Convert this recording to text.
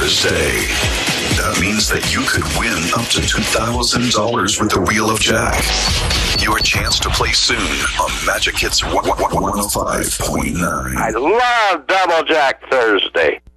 Thursday. That means that you could win up to $2,000 with the Wheel of Jack. Your chance to play soon on Magic Hits 105.9. I love Double Jack Thursday.